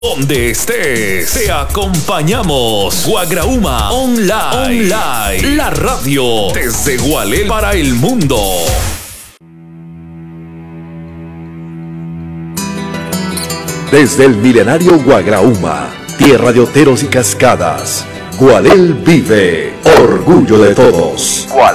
Donde estés, te acompañamos. Guagrauma Online. La radio desde Gualel para el mundo. Desde el milenario Guagrauma, tierra de oteros y cascadas, Gualel vive, orgullo de todos.